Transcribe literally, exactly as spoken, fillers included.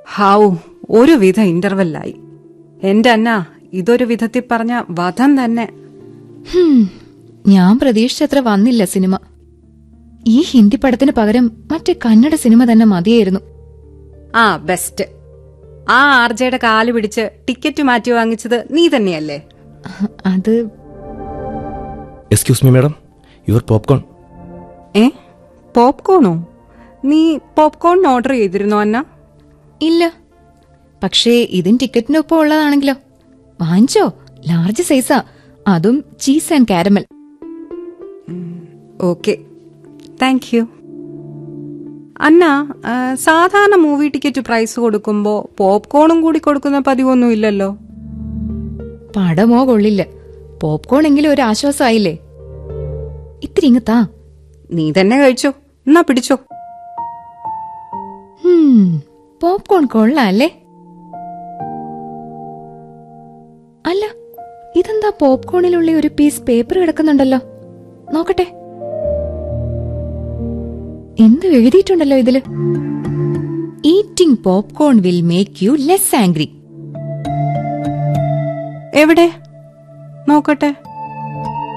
ഹാവു, ഒരുവിധ ഇന്റർവെല്ലായി. എന്റെ അന്ന, ഇതൊരു വിധത്തിൽ പറഞ്ഞ വധം തന്നെ. ഞാൻ പ്രതീക്ഷിച്ചത്ര വന്നില്ല സിനിമ. ഈ ഹിന്ദി പടത്തിന് പകരം മറ്റേ കന്നഡ സിനിമ തന്നെ മതിയായിരുന്നു. ആ ബെസ്റ്റ്. ആ ആർജയുടെ കാല് പിടിച്ച് ടിക്കറ്റ് മാറ്റി വാങ്ങിച്ചത് നീ തന്നെയല്ലേ? അത് excuse me madam, your popcorn. ഏ, പോപ്കോണോ? നീ പോപ്കോൺ ഓർഡർ ചെയ്തിരുന്നോ അന്ന? ഇല്ല, പക്ഷേ ഇതിന് ടിക്കറ്റിനൊപ്പം ഉള്ളതാണെങ്കിലോ വാങ്ങിച്ചോ. ലാർജ് സൈസാ, അതും cheese and caramel. Okay, thank you. അന്ന, സാധാരണ മൂവി ടിക്കറ്റ് പ്രൈസ് കൊടുക്കുമ്പോ പോപ്കോണും കൂടി കൊടുക്കുന്ന പതിവൊന്നും ഇല്ലല്ലോ. പടമോ കൊള്ളില്ല, പോപ്കോൺ എങ്കിലും ഒരു ആശ്വാസമായില്ലേ. ഇത്തിരി ഇങ്ങത്താ. നീ തന്നെ കഴിച്ചോ, എന്നാ പിടിച്ചോ. പോപ്കോൺ കൊള്ളാല്ലേ? അല്ല, ഇതെന്താ പോപ്കോണിലുള്ള ഒരു പീസ് പേപ്പർ കിടക്കുന്നുണ്ടല്ലോ, നോക്കട്ടെ. എന്ത് എഴുതിയിട്ടുണ്ടല്ലോ ഇതില്? Eating popcorn will make you less angry. എവിടെ നോക്കട്ടെ.